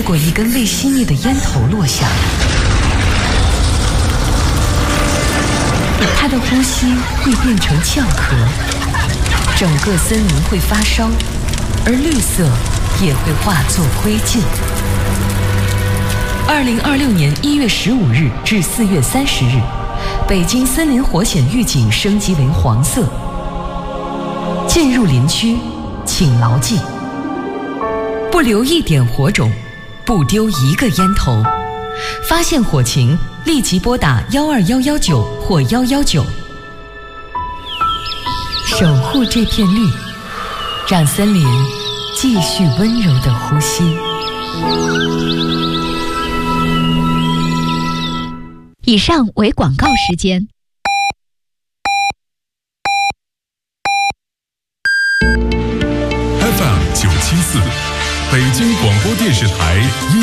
果一根未熄灭的烟头落下，它的呼吸会变成呛咳，整个森林会发烧，而绿色也会化作灰烬。2026年1月15日至4月30日，北京森林火险预警升级为黄色。进入林区，请牢记：不留一点火种，不丢一个烟头。发现火情，立即拨打12119或119。守护这片绿，让森林继续温柔地呼吸。 以上为广告时间。 FM 974，北京广播电视台